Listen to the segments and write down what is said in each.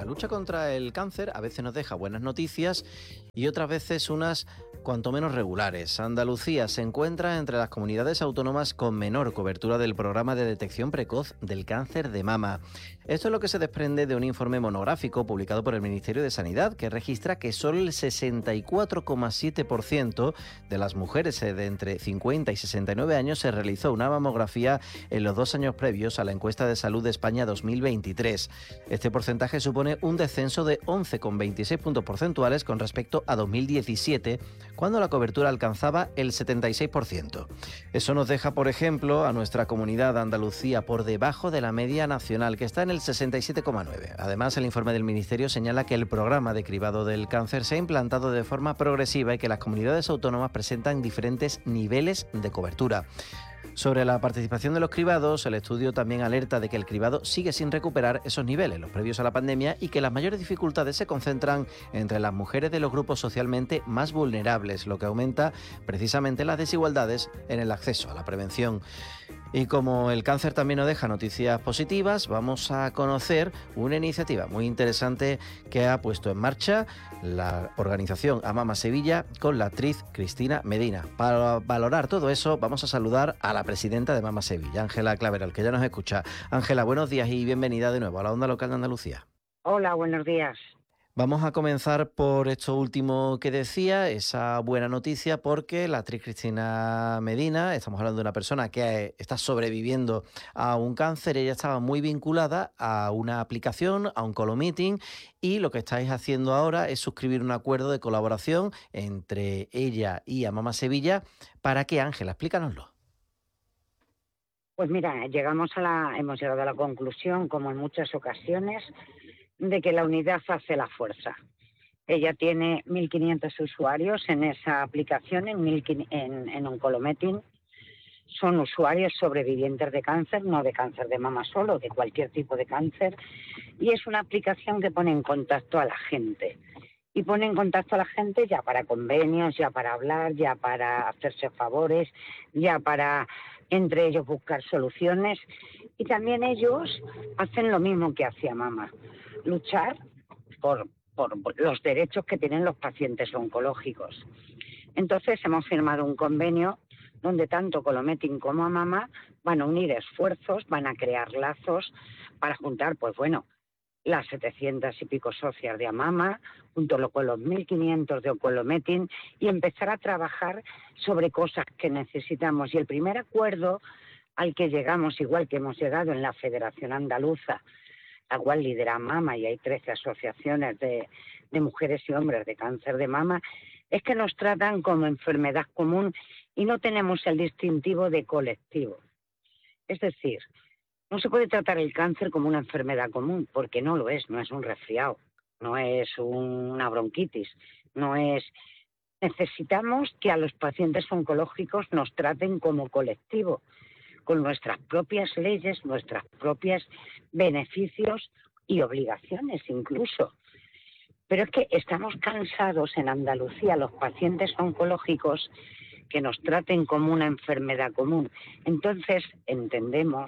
La lucha contra el cáncer a veces nos deja buenas noticias y otras veces unas cuanto menos regulares. Andalucía se encuentra entre las comunidades autónomas con menor cobertura del programa de detección precoz del cáncer de mama. Esto es lo que se desprende de un informe monográfico publicado por el Ministerio de Sanidad, que registra que solo el 64,7% de las mujeres de entre 50 y 69 años se realizó una mamografía en los 2 años previos a la encuesta de salud de España 2023. Este porcentaje supone un descenso de 11,26 puntos porcentuales con respecto a 2017, cuando la cobertura alcanzaba el 76%. Eso nos deja, por ejemplo, a nuestra comunidad Andalucía por debajo de la media nacional, que está en el 67,9. Además, el informe del Ministerio señala que el programa de cribado del cáncer se ha implantado de forma progresiva y que las comunidades autónomas presentan diferentes niveles de cobertura. Sobre la participación de los cribados, el estudio también alerta de que el cribado sigue sin recuperar esos niveles, los previos a la pandemia, y que las mayores dificultades se concentran entre las mujeres de los grupos socialmente más vulnerables, lo que aumenta precisamente las desigualdades en el acceso a la prevención. Y como el cáncer también nos deja noticias positivas, vamos a conocer una iniciativa muy interesante que ha puesto en marcha la organización Amama Sevilla con la actriz Cristina Medina. Para valorar todo eso, vamos a saludar a la presidenta de Amama Sevilla, Ángela Claveral, que ya nos escucha. Ángela, buenos días y bienvenida de nuevo a la Onda Local de Andalucía. Hola, buenos días. Vamos a comenzar por esto último que decía, esa buena noticia, porque la actriz Cristina Medina, estamos hablando de una persona que está sobreviviendo a un cáncer, ella estaba muy vinculada a una aplicación, a un Colomeeting, y lo que estáis haciendo ahora es suscribir un acuerdo de colaboración entre ella y Amama Sevilla. ¿Para qué, Ángela? Explícanoslo. Pues mira, hemos llegado a la conclusión, como en muchas ocasiones, de que la unidad hace la fuerza. Ella tiene 1.500 usuarios en esa aplicación, en Oncolomeeting. Son usuarios sobrevivientes de cáncer, no de cáncer de mama solo, de cualquier tipo de cáncer. Y es una aplicación que pone en contacto a la gente. Y pone en contacto a la gente ya para convenios, ya para hablar, ya para hacerse favores, ya para entre ellos buscar soluciones. Y también ellos hacen lo mismo que hacía Mama, luchar por los derechos que tienen los pacientes oncológicos. Entonces hemos firmado un convenio donde tanto Colomeeting como Amama van a unir esfuerzos, van a crear lazos para juntar, las 700 y pico socias de Amama, junto con los 1.500 de Colomeeting, y empezar a trabajar sobre cosas que necesitamos. Y el primer acuerdo al que llegamos, igual que hemos llegado en la Federación Andaluza, la cual lidera Mama, y hay 13 asociaciones de mujeres y hombres de cáncer de mama, es que nos tratan como enfermedad común y no tenemos el distintivo de colectivo. Es decir, no se puede tratar el cáncer como una enfermedad común, porque no lo es, no es un resfriado, no es una bronquitis, no es... Necesitamos que a los pacientes oncológicos nos traten como colectivo, con nuestras propias leyes, nuestros propios beneficios y obligaciones incluso. Pero es que estamos cansados en Andalucía, los pacientes oncológicos, que nos traten como una enfermedad común. Entonces entendemos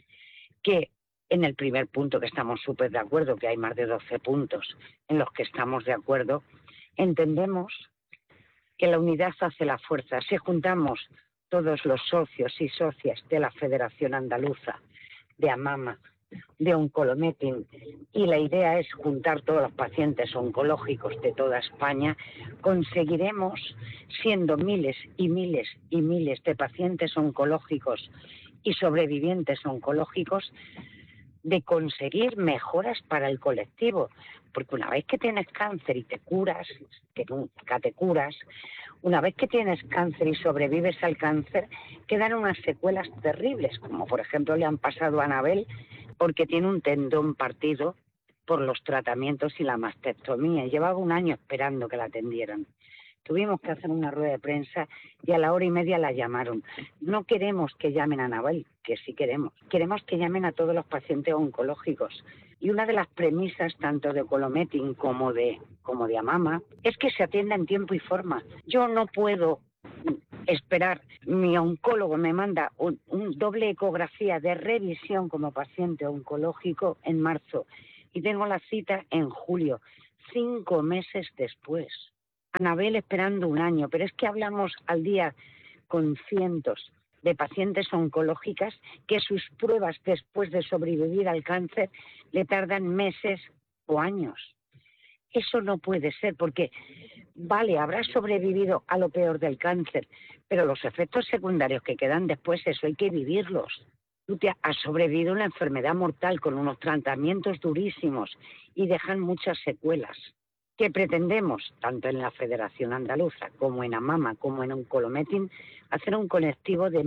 que en el primer punto, que estamos súper de acuerdo, que hay más de 12 puntos en los que estamos de acuerdo, entendemos que la unidad hace la fuerza. Si juntamos todos los socios y socias de la Federación Andaluza, de Amama, de Oncolomeeting, y la idea es juntar todos los pacientes oncológicos de toda España, conseguiremos, siendo miles y miles y miles de pacientes oncológicos y sobrevivientes oncológicos, de conseguir mejoras para el colectivo, porque una vez que tienes cáncer y te curas, que nunca te curas, una vez que tienes cáncer y sobrevives al cáncer, quedan unas secuelas terribles, como por ejemplo le han pasado a Anabel, porque tiene un tendón partido por los tratamientos y la mastectomía. Llevaba 1 año esperando que la atendieran. Tuvimos que hacer una rueda de prensa y a la 1:30 la llamaron. No queremos que llamen a Anabel, que sí queremos. Queremos que llamen a todos los pacientes oncológicos. Y una de las premisas, tanto de Colomeeting como de Amama, es que se atienda en tiempo y forma. Yo no puedo esperar. Mi oncólogo me manda un doble ecografía de revisión como paciente oncológico en marzo. y tengo la cita en julio, 5 meses después. Anabel esperando 1 año, pero es que hablamos al día con cientos de pacientes oncológicas que sus pruebas después de sobrevivir al cáncer le tardan meses o años. Eso no puede ser porque, vale, habrás sobrevivido a lo peor del cáncer, pero los efectos secundarios que quedan después, eso hay que vivirlos. Tú te has sobrevivido a una enfermedad mortal con unos tratamientos durísimos y dejan muchas secuelas. Que pretendemos, tanto en la Federación Andaluza como en AMAMA, como en Oncolometin, hacer un colectivo de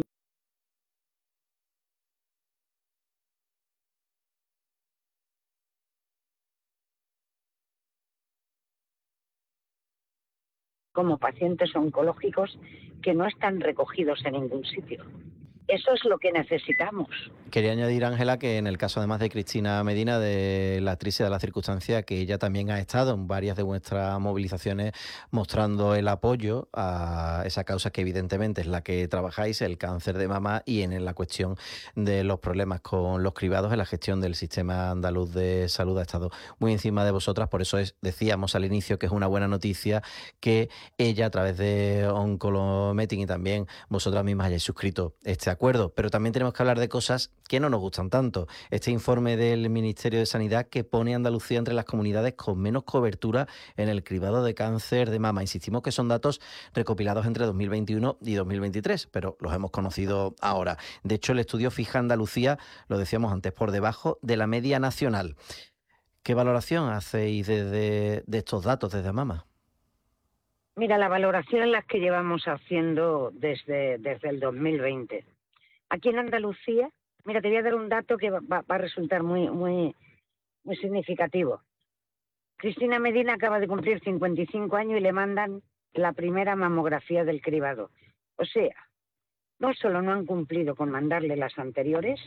como pacientes oncológicos que no están recogidos en ningún sitio. Eso es lo que necesitamos. Quería añadir, Ángela, que en el caso además de Cristina Medina, de la actriz, de la circunstancia, que ella también ha estado en varias de vuestras movilizaciones mostrando el apoyo a esa causa que evidentemente es la que trabajáis, el cáncer de mama, y en la cuestión de los problemas con los cribados en la gestión del sistema andaluz de salud ha estado muy encima de vosotras. Por eso decíamos al inicio que es una buena noticia que ella, a través de Oncolometin y también vosotras mismas, hayáis suscrito este acuerdo. Pero también tenemos que hablar de cosas que no nos gustan tanto. Este informe del Ministerio de Sanidad que pone a Andalucía entre las comunidades con menos cobertura en el cribado de cáncer de mama. Insistimos que son datos recopilados entre 2021 y 2023, pero los hemos conocido ahora. De hecho, el estudio fija a Andalucía, lo decíamos antes, por debajo de la media nacional. ¿Qué valoración hacéis de estos datos desde AMAMA? Mira, la valoración es la que llevamos haciendo desde el 2020. Aquí en Andalucía, mira, te voy a dar un dato que va a resultar muy significativo. Cristina Medina acaba de cumplir 55 años y le mandan la primera mamografía del cribado. O sea, no solo no han cumplido con mandarle las anteriores,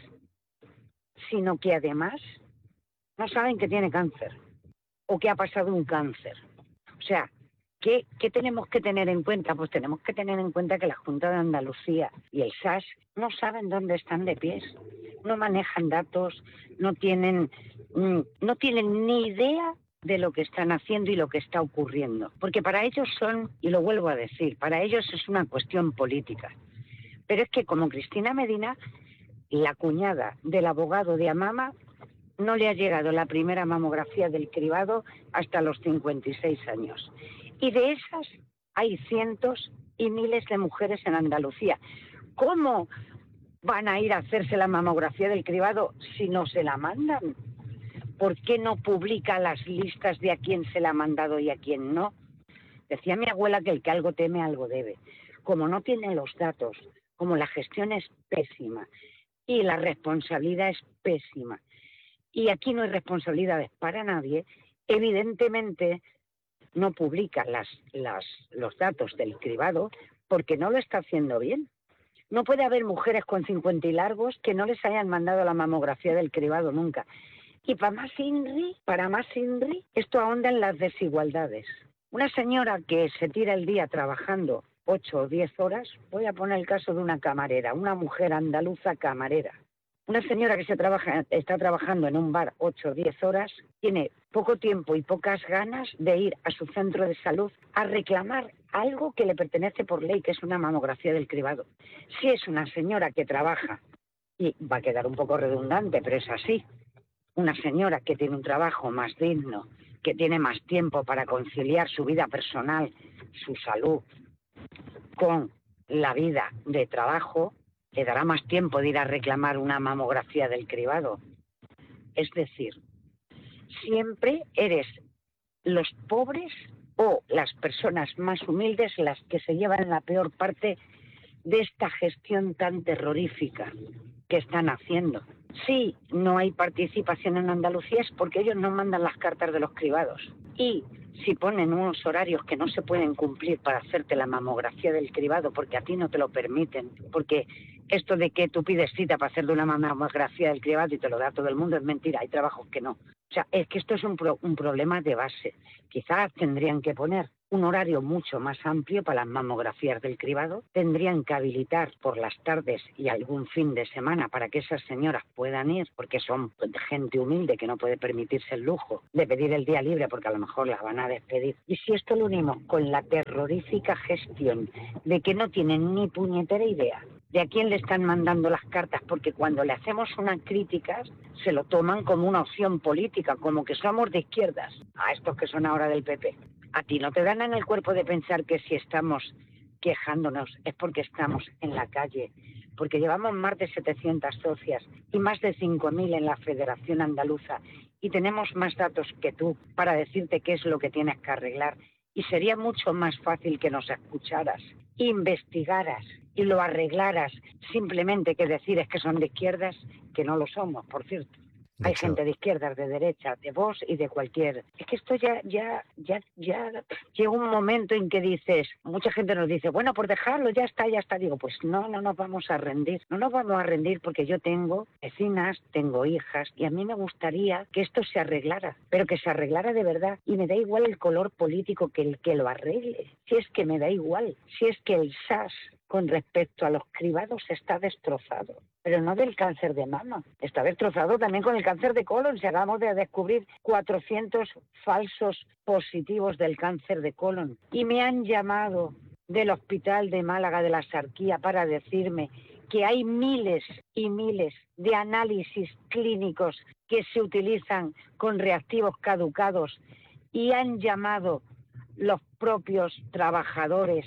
sino que además no saben que tiene cáncer o que ha pasado un cáncer. O sea, ¿qué tenemos que tener en cuenta? Pues tenemos que tener en cuenta que la Junta de Andalucía y el SAS no saben dónde están de pies, no manejan datos, no tienen ni idea de lo que están haciendo y lo que está ocurriendo. Porque para ellos y lo vuelvo a decir, para ellos es una cuestión política. Pero es que como Cristina Medina, la cuñada del abogado de AMAMA, no le ha llegado la primera mamografía del cribado hasta los 56 años. Y de esas hay cientos y miles de mujeres en Andalucía. ¿Cómo van a ir a hacerse la mamografía del cribado si no se la mandan? ¿Por qué no publica las listas de a quién se la ha mandado y a quién no? Decía mi abuela que el que algo teme, algo debe. Como no tiene los datos, como la gestión es pésima y la responsabilidad es pésima, y aquí no hay responsabilidades para nadie, evidentemente no publica los datos del cribado porque no lo está haciendo bien. No puede haber mujeres con 50 y largos que no les hayan mandado la mamografía del cribado nunca. Y para más INRI, esto ahonda en las desigualdades. Una señora que se tira el día trabajando 8 o 10 horas, voy a poner el caso de una camarera, una mujer andaluza camarera. Una señora que está trabajando en un bar 8 o 10 horas, tiene poco tiempo y pocas ganas de ir a su centro de salud a reclamar algo que le pertenece por ley, que es una mamografía del cribado. Si es una señora que trabaja, y va a quedar un poco redundante, pero es así, una señora que tiene un trabajo más digno, que tiene más tiempo para conciliar su vida personal, su salud, con la vida de trabajo, le dará más tiempo de ir a reclamar una mamografía del cribado. Es decir, siempre eres los pobres o las personas más humildes las que se llevan la peor parte de esta gestión tan terrorífica que están haciendo. Si no hay participación en Andalucía es porque ellos no mandan las cartas de los cribados. Y si ponen unos horarios que no se pueden cumplir para hacerte la mamografía del cribado porque a ti no te lo permiten, porque esto de que tú pides cita para hacerte una mamografía del cribado y te lo da todo el mundo es mentira, hay trabajos que no. O sea, es que esto es un problema de base. Quizás tendrían que poner un horario mucho más amplio para las mamografías del cribado. Tendrían que habilitar por las tardes y algún fin de semana para que esas señoras puedan ir, porque son gente humilde que no puede permitirse el lujo de pedir el día libre porque a lo mejor las van a despedir. Y si esto lo unimos con la terrorífica gestión de que no tienen ni puñetera idea de a quién le están mandando las cartas, porque cuando le hacemos unas críticas se lo toman como una opción política, como que somos de izquierdas, a estos que son ahora del PP. A ti no te dan en el cuerpo de pensar que si estamos quejándonos es porque estamos en la calle, porque llevamos más de 700 socias y más de 5.000 en la Federación Andaluza y tenemos más datos que tú para decirte qué es lo que tienes que arreglar. Y sería mucho más fácil que nos escucharas, investigaras y lo arreglaras simplemente que decir es que son de izquierdas, que no lo somos, por cierto. De Hay hecho, gente de izquierdas, de derechas, de Vox y de cualquier. Es que esto ya llega un momento en que dices, mucha gente nos dice, bueno, por dejarlo, ya está. Digo, pues no nos vamos a rendir. No nos vamos a rendir porque yo tengo vecinas, tengo hijas y a mí me gustaría que esto se arreglara, pero que se arreglara de verdad. Y me da igual el color político que el que lo arregle. Si es que me da igual. Si es que el SAS con respecto a los cribados está destrozado, pero no del cáncer de mama, está destrozado también con el cáncer de colon. Si acabamos de descubrir 400 falsos positivos del cáncer de colon y me han llamado del hospital de Málaga de la Sarquía para decirme que hay miles y miles de análisis clínicos que se utilizan con reactivos caducados y han llamado los propios trabajadores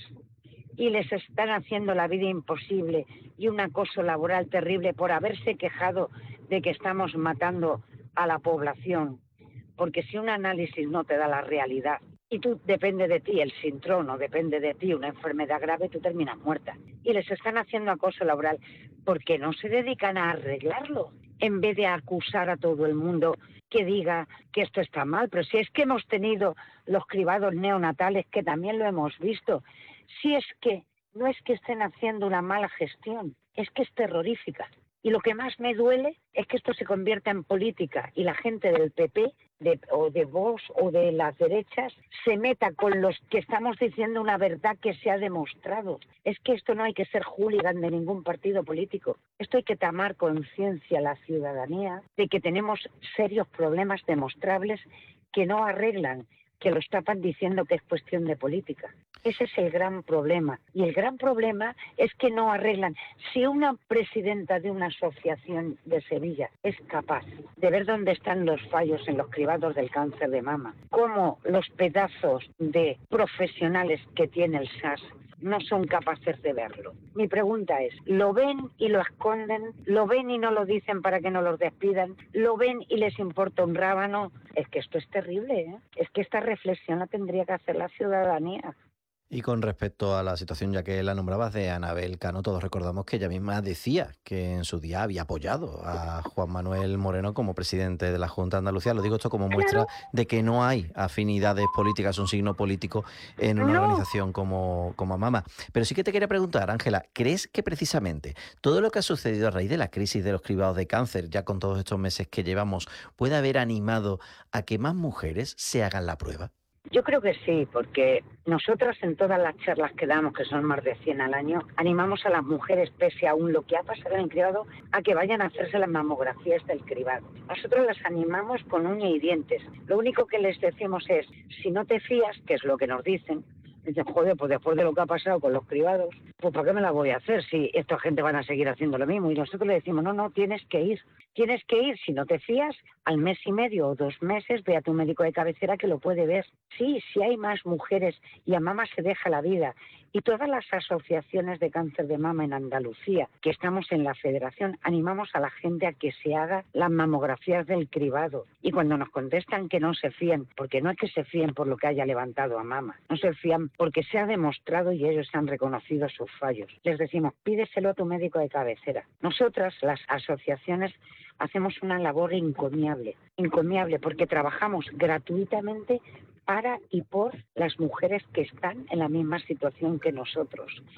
y les están haciendo la vida imposible y un acoso laboral terrible por haberse quejado de que estamos matando a la población. Porque si un análisis no te da la realidad y tú depende de ti el sintrón o depende de ti una enfermedad grave, tú terminas muerta. Y les están haciendo acoso laboral porque no se dedican a arreglarlo en vez de acusar a todo el mundo que diga que esto está mal. Pero si es que hemos tenido los cribados neonatales, que también lo hemos visto. Si es que no es que estén haciendo una mala gestión, es que es terrorífica. Y lo que más me duele es que esto se convierta en política y la gente del PP o de Vox o de las derechas se meta con los que estamos diciendo una verdad que se ha demostrado. Es que esto no hay que ser hooligan de ningún partido político. Esto hay que tomar conciencia a la ciudadanía de que tenemos serios problemas demostrables que no arreglan, que lo estaban diciendo que es cuestión de política. Ese es el gran problema. Y el gran problema es que no arreglan. Si una presidenta de una asociación de Sevilla es capaz de ver dónde están los fallos en los cribados del cáncer de mama, cómo los pedazos de profesionales que tiene el SAS no son capaces de verlo. Mi pregunta es, ¿lo ven y lo esconden? ¿Lo ven y no lo dicen para que no los despidan? ¿Lo ven y les importa un rábano? Es que esto es terrible, ¿eh? Es que esta reflexión la tendría que hacer la ciudadanía. y con respecto a la situación, ya que la nombrabas, de Anabel Cano, todos recordamos que ella misma decía que en su día había apoyado a Juan Manuel Moreno como presidente de la Junta de Andalucía. Lo digo esto como muestra Claro, de que no hay afinidades políticas, un signo político en una no. organización como Mama. Pero sí que te quería preguntar, Ángela, ¿crees que precisamente todo lo que ha sucedido a raíz de la crisis de los cribados de cáncer, ya con todos estos meses que llevamos, puede haber animado a que más mujeres se hagan la prueba? Yo creo que sí, porque nosotras en todas las charlas que damos, que son más de 100 al año, animamos a las mujeres, pese a lo que ha pasado en el cribado, a que vayan a hacerse las mamografías del cribado. Nosotros las animamos con uña y dientes. Lo único que les decimos es, si no te fías, que es lo que nos dicen, dicen, joder, pues después de lo que ha pasado con los cribados, pues ¿para qué me la voy a hacer si esta gente van a seguir haciendo lo mismo? Y nosotros le decimos, no, tienes que ir. Tienes que ir, si no te fías, al mes y medio o 2 meses, ve a tu médico de cabecera que lo puede ver. Sí, si hay más mujeres y a mama se deja la vida. Y todas las asociaciones de cáncer de mama en Andalucía, que estamos en la federación, animamos a la gente a que se haga las mamografías del cribado. Y cuando nos contestan que no se fíen, porque no es que se fíen por lo que haya levantado a mama, no se fían porque se ha demostrado y ellos han reconocido sus fallos. Les decimos, pídeselo a tu médico de cabecera. Nosotras, las asociaciones, hacemos una labor encomiable, porque trabajamos gratuitamente para y por las mujeres que están en la misma situación que nosotros.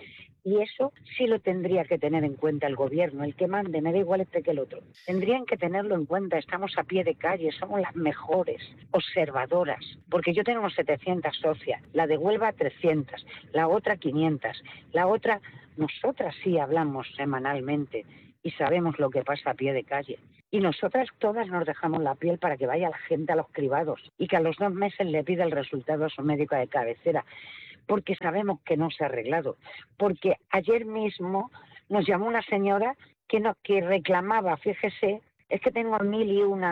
Y eso sí lo tendría que tener en cuenta el gobierno, el que mande, me da igual este que el otro. Tendrían que tenerlo en cuenta, estamos a pie de calle, somos las mejores observadoras, porque yo tengo 700 socias, la de Huelva 300, la otra 500, la otra, nosotras sí hablamos semanalmente y sabemos lo que pasa a pie de calle. Y nosotras todas nos dejamos la piel para que vaya la gente a los cribados y que a los 2 meses le pida el resultado a su médico de cabecera, porque sabemos que no se ha arreglado. Porque ayer mismo nos llamó una señora que reclamaba, fíjese, es que tengo mil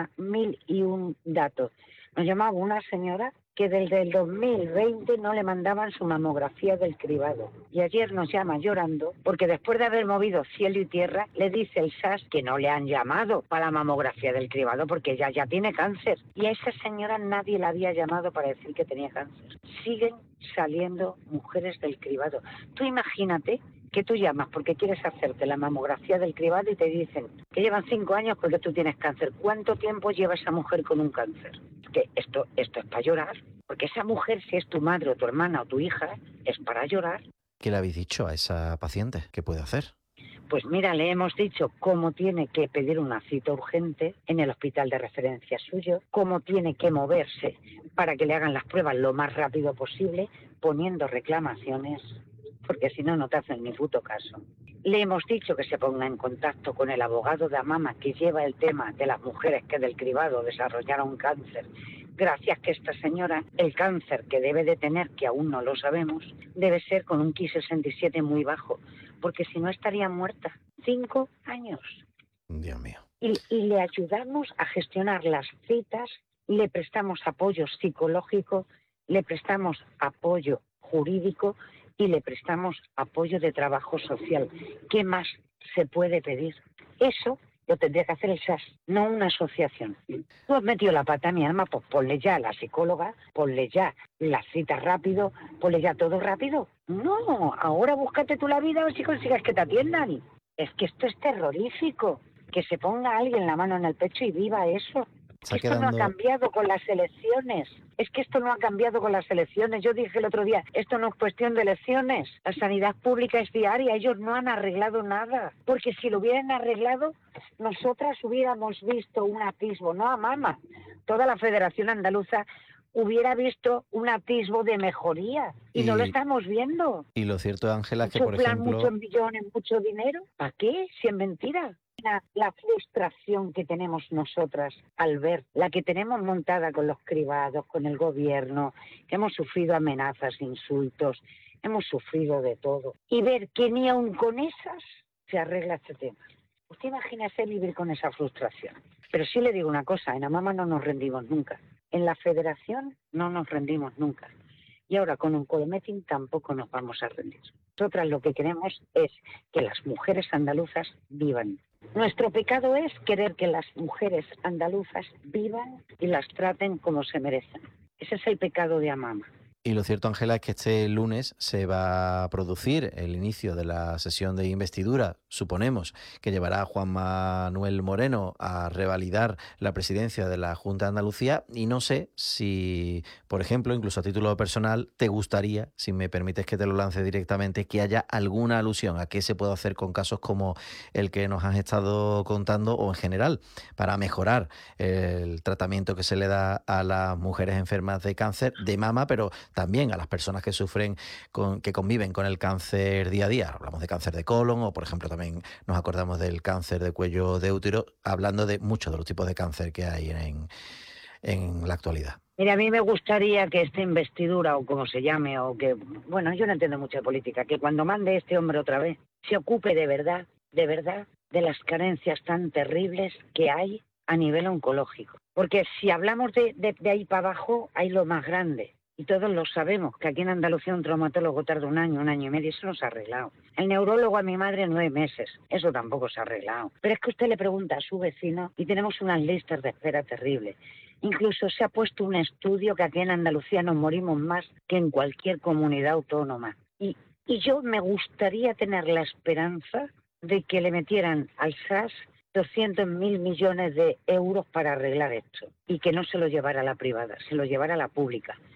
y un datos. Nos llamaba una señora que desde el 2020 no le mandaban su mamografía del cribado. Y ayer nos llama llorando porque después de haber movido cielo y tierra, le dice el SAS que no le han llamado para la mamografía del cribado porque ella ya tiene cáncer. Y a esa señora nadie la había llamado para decir que tenía cáncer. Siguen saliendo mujeres del cribado. Tú imagínate que tú llamas porque quieres hacerte la mamografía del cribado y te dicen que llevan 5 años porque tú tienes cáncer. ¿Cuánto tiempo lleva esa mujer con un cáncer? Que esto es para llorar, porque esa mujer, si es tu madre o tu hermana o tu hija, es para llorar. ¿Qué le habéis dicho a esa paciente? ¿Qué puede hacer? Pues mira, le hemos dicho cómo tiene que pedir una cita urgente en el hospital de referencia suyo, cómo tiene que moverse para que le hagan las pruebas lo más rápido posible, poniendo reclamaciones, porque si no, no te hacen ni puto caso. Le hemos dicho que se ponga en contacto con el abogado de Amama que lleva el tema de las mujeres que del cribado desarrollaron cáncer. Gracias que esta señora, el cáncer que debe de tener, que aún no lo sabemos, debe ser con un Ki-67 muy bajo, porque si no estaría muerta. 5 años. Dios mío. Y le ayudamos a gestionar las citas, le prestamos apoyo psicológico, le prestamos apoyo jurídico y le prestamos apoyo de trabajo social. ¿Qué más se puede pedir? Eso lo tendría que hacer el SAS, no una asociación. Tú has metido la pata, mi alma, pues ponle ya a la psicóloga, ponle ya las citas rápido, ponle ya todo rápido. No, ahora búscate tú la vida a ver si consigues que te atiendan. Es que esto es terrorífico, que se ponga alguien la mano en el pecho y viva eso. Esto no ha cambiado con las elecciones. Es que esto no ha cambiado con las elecciones. Yo dije el otro día, esto no es cuestión de elecciones. La sanidad pública es diaria. Ellos no han arreglado nada. Porque si lo hubieran arreglado, nosotras hubiéramos visto un atisbo, no a Mama. Toda la Federación Andaluza hubiera visto un atisbo de mejoría. Y no lo estamos viendo. Y lo cierto, Ángela, es que, por ejemplo... Muchos millones, mucho dinero. ¿Para qué? Si es mentira. La frustración que tenemos nosotras al ver, la que tenemos montada con los cribados, con el gobierno, que hemos sufrido amenazas, insultos, hemos sufrido de todo. Y ver que ni aun con esas se arregla este tema. Usted imagínese vivir con esa frustración. Pero sí le digo una cosa, en Amama no nos rendimos nunca. En la federación no nos rendimos nunca. Y ahora con un Colometin tampoco nos vamos a rendir. Nosotras lo que queremos es que las mujeres andaluzas vivan. Nuestro pecado es querer que las mujeres andaluzas vivan y las traten como se merecen. Ese es el pecado de Amama. Y lo cierto, Ángela, es que este lunes se va a producir el inicio de la sesión de investidura, suponemos, que llevará a Juan Manuel Moreno a revalidar la presidencia de la Junta de Andalucía, y no sé si, por ejemplo, incluso a título personal, te gustaría, si me permites que te lo lance directamente, que haya alguna alusión a qué se puede hacer con casos como el que nos has estado contando o en general, para mejorar el tratamiento que se le da a las mujeres enfermas de cáncer de mama, pero también a las personas que sufren, que conviven con el cáncer día a día. Hablamos de cáncer de colon o, por ejemplo, también nos acordamos del cáncer de cuello de útero, hablando de muchos de los tipos de cáncer que hay en la actualidad. Mira, a mí me gustaría que esta investidura, o como se llame, o que, bueno, yo no entiendo mucho de política, que cuando mande este hombre otra vez, se ocupe de verdad, de las carencias tan terribles que hay a nivel oncológico. Porque si hablamos de ahí para abajo, hay lo más grande. Y todos lo sabemos, que aquí en Andalucía un traumatólogo tarda 1 año y medio, eso no se ha arreglado. El neurólogo a mi madre 9 meses, eso tampoco se ha arreglado. Pero es que usted le pregunta a su vecino y tenemos unas listas de espera terribles. Incluso se ha puesto un estudio que aquí en Andalucía nos morimos más que en cualquier comunidad autónoma. Y yo me gustaría tener la esperanza de que le metieran al SAS 200.000 millones de euros para arreglar esto y que no se lo llevara a la privada, se lo llevara a la pública.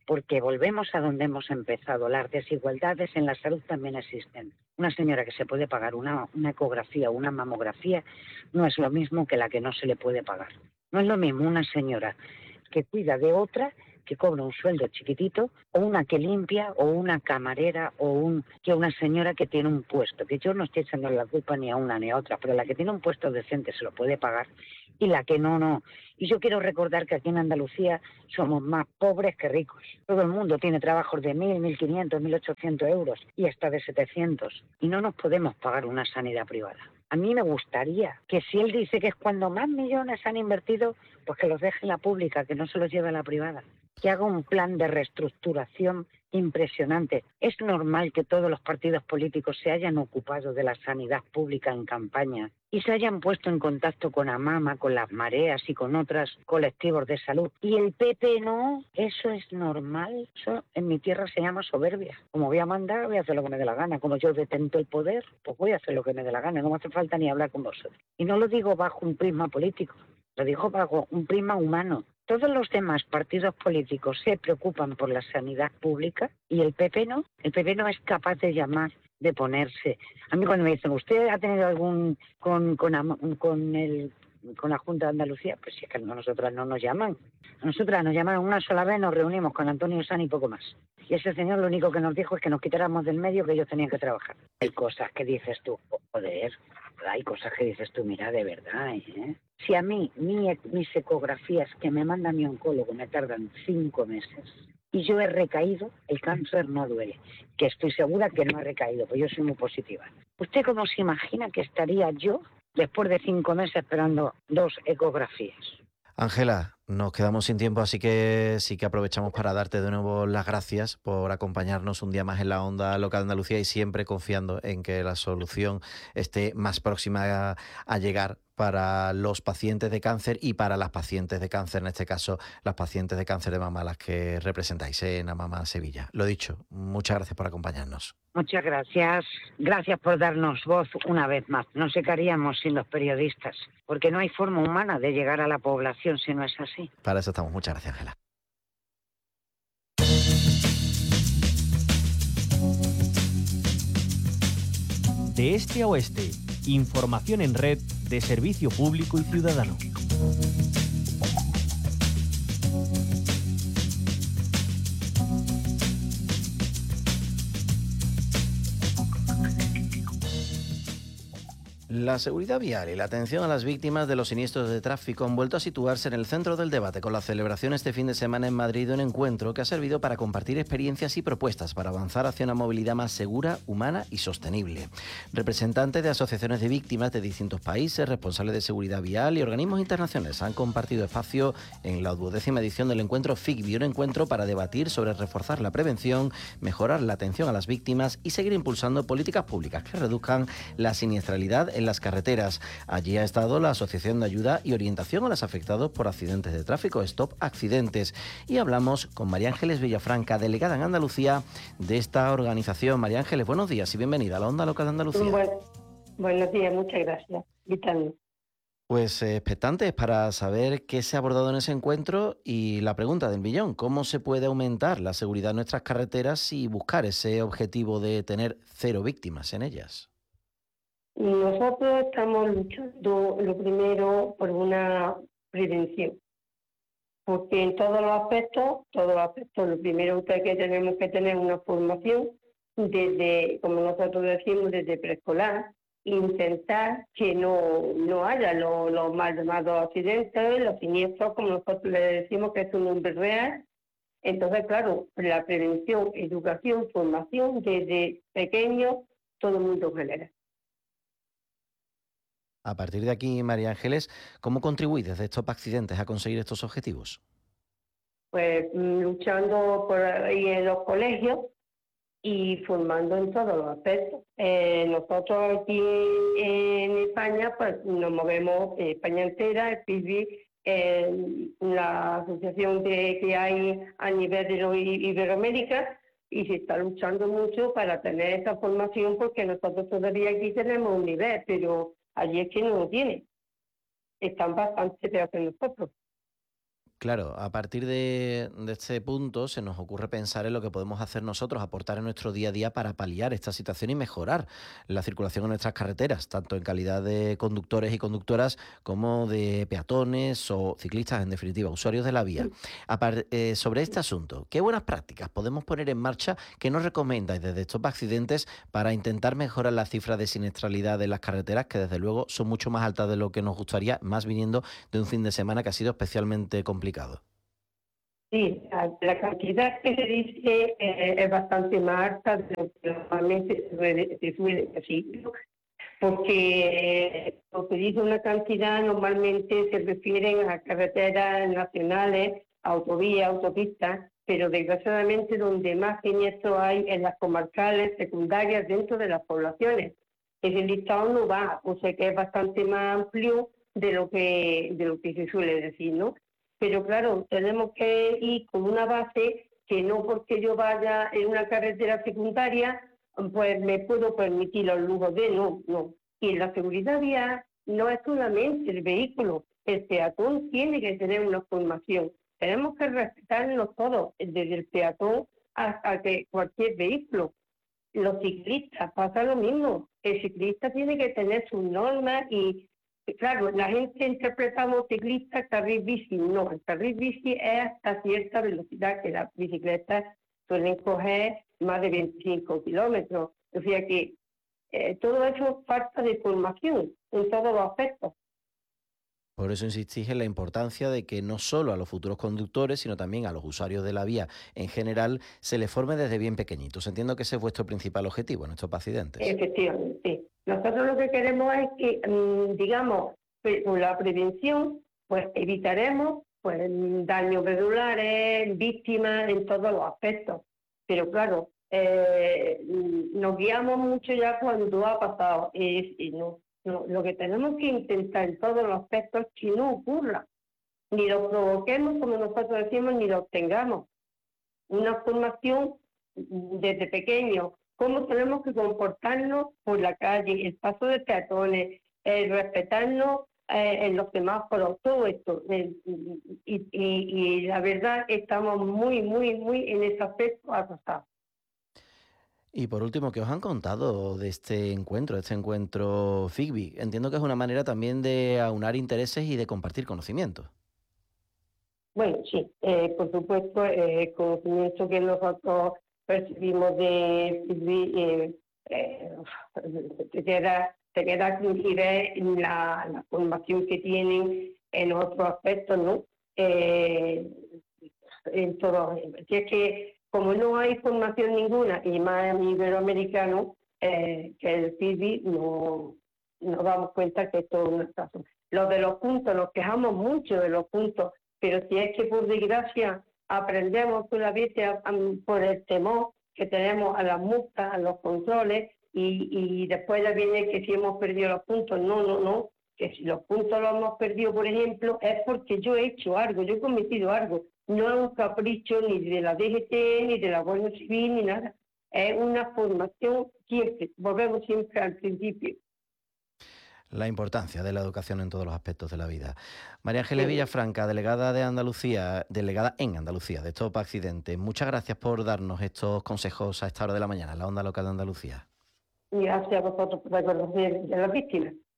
porque volvemos a donde hemos empezado. Las desigualdades en la salud también existen. Una señora que se puede pagar una ecografía o una mamografía no es lo mismo que la que no se le puede pagar. No es lo mismo una señora que cuida de otra, que cobra un sueldo chiquitito, o una que limpia, o una camarera, que una señora que tiene un puesto, que yo no estoy echando la culpa ni a una ni a otra, pero la que tiene un puesto decente se lo puede pagar, y la que no, no. Y yo quiero recordar que aquí en Andalucía somos más pobres que ricos. Todo el mundo tiene trabajos de 1.000, 1.500, 1.800 euros, y hasta de 700, y no nos podemos pagar una sanidad privada. A mí me gustaría que si él dice que es cuando más millones han invertido, pues que los deje en la pública, que no se los lleve a la privada. Que haga un plan de reestructuración impresionante. Es normal que todos los partidos políticos se hayan ocupado de la sanidad pública en campaña y se hayan puesto en contacto con AMAMA, con las mareas y con otros colectivos de salud. Y el PP no, eso es normal. Eso en mi tierra se llama soberbia. Como voy a mandar, voy a hacer lo que me dé la gana. Como yo detento el poder, pues voy a hacer lo que me dé la gana. No me hace falta ni hablar con vosotros. Y no lo digo bajo un prisma político, lo digo bajo un prisma humano. Todos los demás partidos políticos se preocupan por la sanidad pública y el PP no. El PP no es capaz de llamar, de ponerse. A mí cuando me dicen, ¿usted ha tenido algún con la Junta de Andalucía? Pues si es que a nosotras no nos llaman. A nosotras nos llamaron una sola vez, nos reunimos con Antonio Sanz y poco más. Y ese señor lo único que nos dijo es que nos quitáramos del medio, que ellos tenían que trabajar. Hay cosas que dices tú, joder, hay cosas que dices tú, mira, de verdad, ¿eh? Si a mí, mis ecografías que me manda mi oncólogo me tardan 5 meses y yo he recaído, el cáncer no duele. Que estoy segura que no he recaído, pues yo soy muy positiva. ¿Usted cómo se imagina que estaría yo después de 5 meses esperando 2 ecografías? Ángela, nos quedamos sin tiempo, así que sí que aprovechamos para darte de nuevo las gracias por acompañarnos un día más en la Onda Local de Andalucía y siempre confiando en que la solución esté más próxima a llegar para los pacientes de cáncer y para las pacientes de cáncer, en este caso las pacientes de cáncer de mama, las que representáis en AMAMA Sevilla. Lo dicho, muchas gracias por acompañarnos. Muchas gracias. Gracias por darnos voz una vez más. No sé qué haríamos sin los periodistas, porque no hay forma humana de llegar a la población si no es así. Para eso estamos. Muchas gracias, Ángela. De este a oeste, información en red de servicio público y ciudadano. La seguridad vial y la atención a las víctimas de los siniestros de tráfico han vuelto a situarse en el centro del debate con la celebración este fin de semana en Madrid de un encuentro que ha servido para compartir experiencias y propuestas para avanzar hacia una movilidad más segura, humana y sostenible. Representantes de asociaciones de víctimas de distintos países, responsables de seguridad vial y organismos internacionales han compartido espacio en la 12ª edición del encuentro FICVI, un encuentro para debatir sobre reforzar la prevención, mejorar la atención a las víctimas y seguir impulsando políticas públicas que reduzcan la siniestralidad en las carreteras. Allí ha estado la Asociación de Ayuda y Orientación a los Afectados por Accidentes de Tráfico, Stop Accidentes. Y hablamos con María Ángeles Villafranca, delegada en Andalucía de esta organización. María Ángeles, buenos días y bienvenida a la Onda Local de Andalucía. Buenos días, muchas gracias. Invitando. Pues expectantes para saber qué se ha abordado en ese encuentro y la pregunta del millón, ¿cómo se puede aumentar la seguridad en nuestras carreteras y buscar ese objetivo de tener 0 víctimas en ellas? Nosotros estamos luchando, lo primero, por una prevención, porque en todos los aspectos, lo primero que tenemos que tener una formación desde, como nosotros decimos, desde preescolar, intentar que no haya los mal llamados accidentes, los siniestros, como nosotros le decimos, que es un nombre real. Entonces, claro, la prevención, educación, formación, desde pequeño, todo el mundo genera. A partir de aquí, María Ángeles, ¿cómo contribuís desde estos accidentes a conseguir estos objetivos? Pues luchando por ahí en los colegios y formando en todos los aspectos. Nosotros aquí en España pues nos movemos, España entera, el PIBI, la asociación que hay a nivel de Iberoamérica, y se está luchando mucho para tener esa formación, porque nosotros todavía aquí tenemos un nivel, pero allí es que no lo tienen. Están bastante peor que nosotros. Claro, a partir de este punto se nos ocurre pensar en lo que podemos hacer nosotros, aportar en nuestro día a día para paliar esta situación y mejorar la circulación en nuestras carreteras, tanto en calidad de conductores y conductoras como de peatones o ciclistas, en definitiva, usuarios de la vía. Sobre este asunto, ¿qué buenas prácticas podemos poner en marcha que nos recomendáis desde Stop Accidentes para intentar mejorar las cifras de siniestralidad de las carreteras, que desde luego son mucho más altas de lo que nos gustaría, más viniendo de un fin de semana que ha sido especialmente complicado? Sí, la cantidad que se dice es bastante más alta de lo que normalmente se suele decir, ¿no? Porque lo que dice una cantidad normalmente se refieren a carreteras nacionales, autovías, autopistas, pero desgraciadamente donde más siniestros hay en las comarcales secundarias dentro de las poblaciones. Ese listado no va, o sea que es bastante más amplio de lo que se suele decir, ¿no? Pero claro, tenemos que ir con una base que no porque yo vaya en una carretera secundaria, pues me puedo permitir los lujos de no. Y la seguridad vial no es solamente el vehículo, el peatón tiene que tener una formación. Tenemos que respetarnos todos, desde el peatón hasta que cualquier vehículo. Los ciclistas pasa lo mismo. El ciclista tiene que tener sus normas y claro, la gente interpretamos ciclista, carril bici. No, el carril bici es hasta cierta velocidad que las bicicletas suelen coger más de 25 kilómetros. O sea que todo eso falta de formación en todos los aspectos. Por eso insistís en la importancia de que no solo a los futuros conductores, sino también a los usuarios de la vía en general, se les forme desde bien pequeñitos. Entiendo que ese es vuestro principal objetivo en estos accidentes. Efectivamente, sí. Nosotros lo que queremos es que, digamos, con la prevención, pues evitaremos pues daños medulares, víctimas en todos los aspectos. Pero claro, nos guiamos mucho ya cuando ha pasado. No, lo que tenemos que intentar en todos los aspectos es que no ocurra. Ni lo provoquemos, como nosotros decimos, ni lo obtengamos. Una formación desde pequeño, cómo tenemos que comportarnos por la calle, el paso de peatones, respetarnos en los semáforos, todo esto. Y la verdad estamos muy en ese aspecto atrasados. Y por último, ¿qué os han contado de este encuentro Figby? Entiendo que es una manera también de aunar intereses y de compartir conocimientos. Bueno, sí, por supuesto, el conocimiento que nosotros percibimos de Figby te queda y ves la formación que tienen en otros aspectos, ¿no? En todo. Si es que como no hay formación ninguna, y más en iberoamericano, que el Figby, no nos damos cuenta que esto es un caso. Lo de los puntos, nos quejamos mucho de los puntos, pero si es que por desgracia aprendemos solamente por el temor que tenemos a las multas, a los controles, y después ya viene que si hemos perdido los puntos. No, que si los puntos los hemos perdido, por ejemplo, es porque yo he hecho algo, yo he cometido algo. No es un capricho ni de la DGT, ni de la Guardia Civil, ni nada. Es una formación siempre, volvemos siempre al principio. La importancia de la educación en todos los aspectos de la vida. María Ángeles Sí. Villafranca, delegada en Andalucía de Stop Accidentes. Muchas gracias por darnos estos consejos a esta hora de la mañana en la Onda Local de Andalucía. Y gracias a vosotros por reconocer a las víctimas.